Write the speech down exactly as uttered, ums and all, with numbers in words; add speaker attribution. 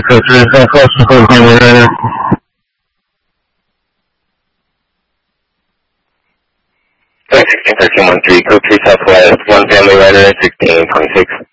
Speaker 1: 测试在后时后family radar.
Speaker 2: sixteen thirteen one three, code three southwest, one family radar, sixteen twenty-six.